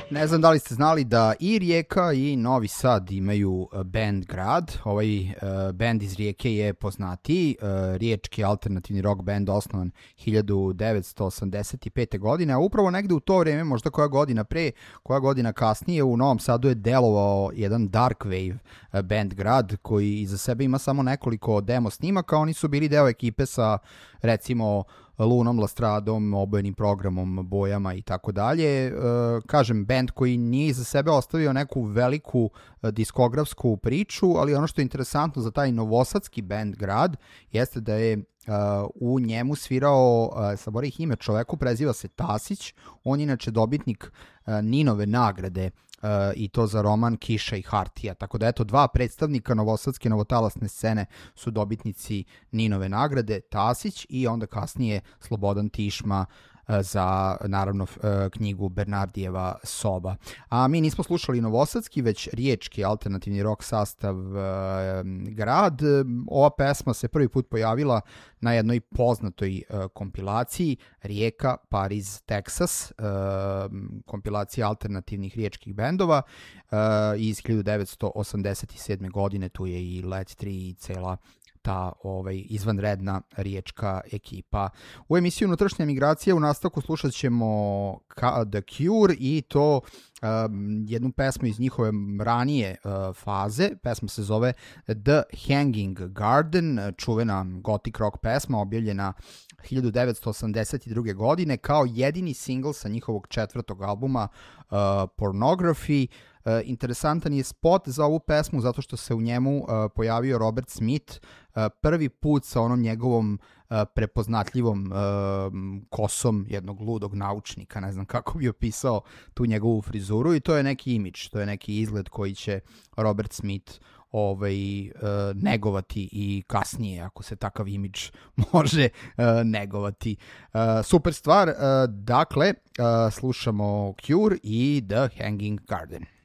Ne znam da li ste znali da i Rijeka i Novi Sad imaju band grad. Ovaj band iz Rijeke je poznatiji, riječki alternativni rock band osnovan 1985. godine, a upravo negde u to vreme, možda koja godina pre, koja godina kasnije, u Novom Sadu je delovao jedan dark wave band grad koji iza sebe ima samo nekoliko demo snimaka. Oni su bili deo ekipe sa recimo Lunom Lastradom, obojenim programom, bojama i tako dalje. Kažem, band koji nije za sebe ostavio neku veliku diskografsku priču, ali ono što je interesantno za taj novosadski band grad jeste da je u njemu svirao, saborih ime čoveku, preziva se Tasić, on je inače dobitnik Ninove nagrade i to za roman Kiša i Hartija. Tako da eto, dva predstavnika novosadske novotalasne scene su dobitnici Ninove nagrade, Tasić i onda kasnije Slobodan Tišma za naravno knjigu Bernardijeva soba. A mi nismo slušali novosadski, već riječki alternativni rock sastav grad. Ova pesma se prvi put pojavila na jednoj poznatoj kompilaciji Rijeka, Pariz, Teksas, kompilacija alternativnih riječkih bendova iz 1987. godine. Tu je i Let 3 i cela ta izvanredna riječka ekipa. U emisiju Unutrašnja migracija u nastavku slušat ćemo The Cure i to jednu pesmu iz njihove ranije faze. Pesma se zove The Hanging Garden, čuvena gothic rock pesma objavljena 1982. godine kao jedini singl sa njihovog četvrtog albuma Pornography. Interesantan je spot za ovu pesmu zato što se u njemu pojavio Robert Smith prvi put sa onom njegovom prepoznatljivom kosom jednog ludog naučnika, ne znam kako bi opisao tu njegovu frizuru, i to je neki imidž, to je neki izgled koji će Robert Smith negovati i kasnije, ako se takav imidž može negovati. Super stvar, dakle, slušamo Cure i The Hanging Garden.